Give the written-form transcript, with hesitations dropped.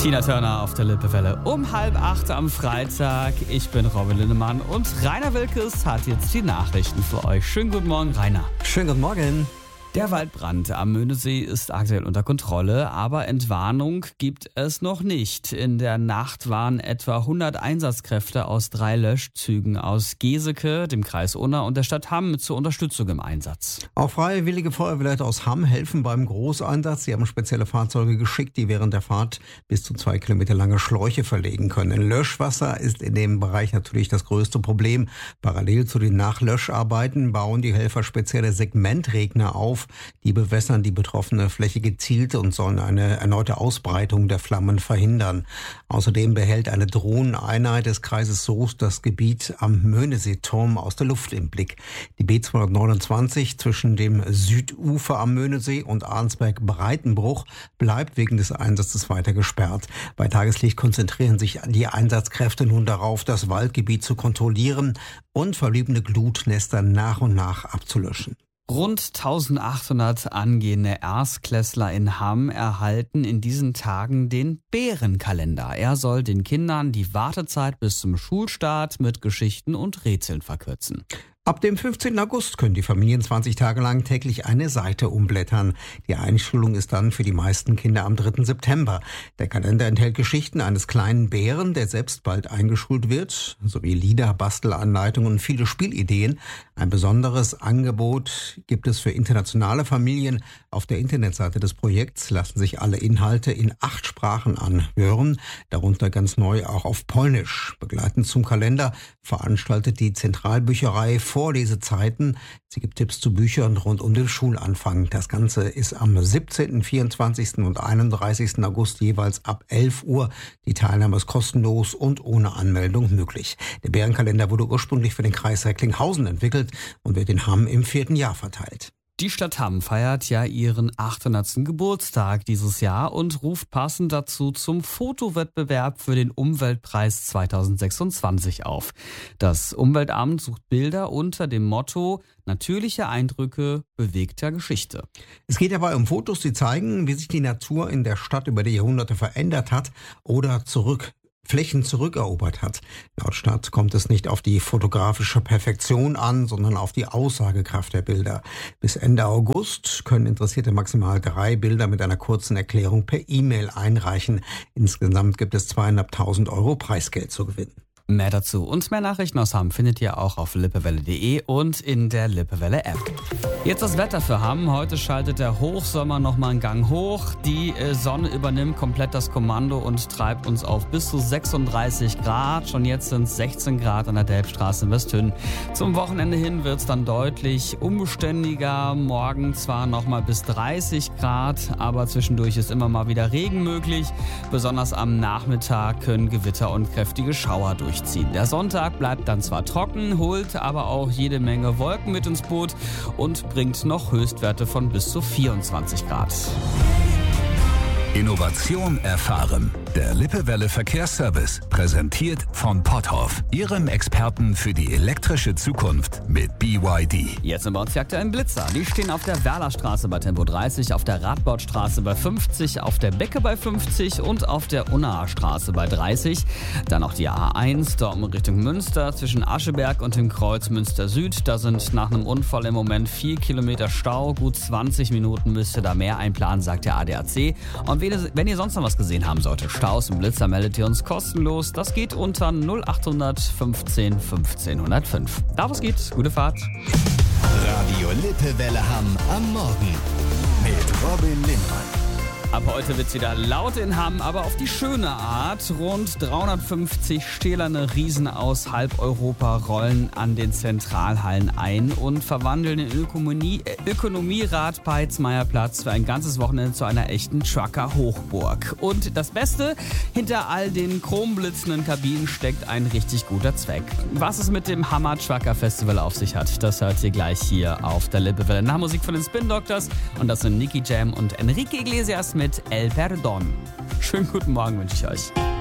Tina Turner auf der Lippewelle um 7:30 am Freitag. Ich bin Robin Linnemann und Rainer Wilkes hat jetzt die Nachrichten für euch. Schönen guten Morgen, Rainer. Schönen guten Morgen. Der Waldbrand am Möhnesee ist aktuell unter Kontrolle, aber Entwarnung gibt es noch nicht. In der Nacht waren etwa 100 Einsatzkräfte aus 3 Löschzügen aus Geseke, dem Kreis Unna und der Stadt Hamm zur Unterstützung im Einsatz. Auch freiwillige Feuerwehrleute aus Hamm helfen beim Großeinsatz. Sie haben spezielle Fahrzeuge geschickt, die während der Fahrt bis zu 2 Kilometer lange Schläuche verlegen können. Löschwasser ist in dem Bereich natürlich das größte Problem. Parallel zu den Nachlöscharbeiten bauen die Helfer spezielle Segmentregner auf. Die bewässern die betroffene Fläche gezielt und sollen eine erneute Ausbreitung der Flammen verhindern. Außerdem behält eine Drohneneinheit des Kreises Soest das Gebiet am Möhneseeturm aus der Luft im Blick. Die B229 zwischen dem Südufer am Möhnesee und Arnsberg-Breitenbruch bleibt wegen des Einsatzes weiter gesperrt. Bei Tageslicht konzentrieren sich die Einsatzkräfte nun darauf, das Waldgebiet zu kontrollieren und verbliebene Glutnester nach und nach abzulöschen. Rund 1800 angehende Erstklässler in Hamm erhalten in diesen Tagen den Bärenkalender. Er soll den Kindern die Wartezeit bis zum Schulstart mit Geschichten und Rätseln verkürzen. Ab dem 15. August können die Familien 20 Tage lang täglich eine Seite umblättern. Die Einschulung ist dann für die meisten Kinder am 3. September. Der Kalender enthält Geschichten eines kleinen Bären, der selbst bald eingeschult wird, sowie Lieder, Bastelanleitungen und viele Spielideen. Ein besonderes Angebot gibt es für internationale Familien. Auf der Internetseite des Projekts lassen sich alle Inhalte in 8 Sprachen anhören, darunter ganz neu auch auf Polnisch. Begleitend zum Kalender veranstaltet die Zentralbücherei Vorlesezeiten. Sie gibt Tipps zu Büchern rund um den Schulanfang. Das Ganze ist am 17., 24. und 31. August jeweils ab 11 Uhr. Die Teilnahme ist kostenlos und ohne Anmeldung möglich. Der Bärenkalender wurde ursprünglich für den Kreis Recklinghausen entwickelt und wird in Hamm im 4. Jahr verteilt. Die Stadt Hamm feiert ja ihren 800. Geburtstag dieses Jahr und ruft passend dazu zum Fotowettbewerb für den Umweltpreis 2026 auf. Das Umweltamt sucht Bilder unter dem Motto „Natürliche Eindrücke bewegter Geschichte“. Es geht dabei um Fotos, die zeigen, wie sich die Natur in der Stadt über die Jahrhunderte verändert hat oder Flächen zurückerobert hat. Laut Stadt kommt es nicht auf die fotografische Perfektion an, sondern auf die Aussagekraft der Bilder. Bis Ende August können Interessierte maximal 3 Bilder mit einer kurzen Erklärung per E-Mail einreichen. Insgesamt gibt es 2.500 € Preisgeld zu gewinnen. Mehr dazu und mehr Nachrichten aus Hamm findet ihr auch auf lippewelle.de und in der Lippewelle App. Jetzt das Wetter für Hamm. Heute schaltet der Hochsommer nochmal einen Gang hoch. Die Sonne übernimmt komplett das Kommando und treibt uns auf bis zu 36 Grad. Schon jetzt sind es 16 Grad an der Delbstraße in Westhünn. Zum Wochenende hin wird es dann deutlich unbeständiger. Morgen zwar nochmal bis 30 Grad, aber zwischendurch ist immer mal wieder Regen möglich. Besonders am Nachmittag können Gewitter und kräftige Schauer durchziehen. Der Sonntag bleibt dann zwar trocken, holt aber auch jede Menge Wolken mit ins Boot und bringt noch Höchstwerte von bis zu 24 Grad. Innovation erfahren. Der Lippewelle Verkehrsservice, präsentiert von Potthoff, Ihrem Experten für die elektrische Zukunft mit BYD. Jetzt sind bei uns die aktuellen Blitzer. Die stehen auf der Werlerstraße bei Tempo 30, auf der Radbordstraße bei 50, auf der Becke bei 50 und auf der Unnaer Straße bei 30. Dann auch die A1, dort Richtung Münster, zwischen Ascheberg und dem Kreuz Münster Süd. Da sind nach einem Unfall im Moment 4 Kilometer Stau. Gut 20 Minuten müsste da mehr einplanen, sagt der ADAC. Und wenn ihr sonst noch was gesehen haben solltet, Staus und Blitzer, meldet ihr uns kostenlos. Das geht unter 0800 15 1505. Da was geht, gute Fahrt. Radio Lippewelle Hamm am Morgen mit Robin Linnemann. Ab heute wird's wieder laut in Hamm, aber auf die schöne Art. Rund 350 stählerne Riesen aus halb Europa rollen an den Zentralhallen ein und verwandeln den Ökonomierat Peitzmeierplatz für ein ganzes Wochenende zu einer echten Trucker-Hochburg. Und das Beste, hinter all den chromblitzenden Kabinen steckt ein richtig guter Zweck. Was es mit dem Hammer Trucker Festival auf sich hat, das hört ihr gleich hier auf der Lippewelle. Nach Musik von den Spin Doctors und das sind Nicky Jam und Enrique Iglesias mit El Perdón. Schönen guten Morgen wünsche ich euch.